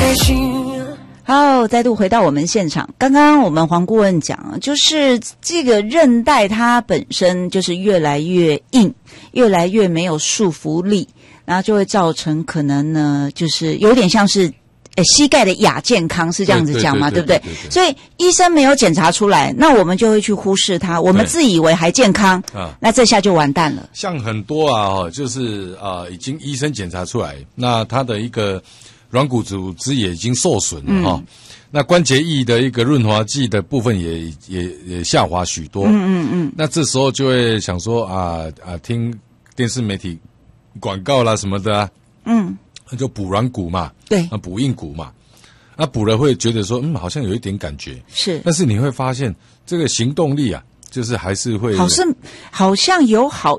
开心。 好，再度回到我们现场。刚刚我们黄顾问讲，就是这个韧带它本身就是越来越硬，越来越没有束缚力，然后就会造成可能呢，就是有点像是膝盖的亚健康，是这样子讲嘛，对不对？所以医生没有检查出来，那我们就会去忽视它，我们自以为还健康啊，那这下就完蛋了。 像很多就是已经医生检查出来，那他的一个软骨组织也已经受损了那关节液的一个润滑剂的部分也下滑许多。那这时候就会想说听电视媒体广告啦什么的那就补软骨嘛， 对， 补硬骨嘛，那补了会觉得说好像有一点感觉， 是， 但是你会发现这个行动力就是还是会好像有好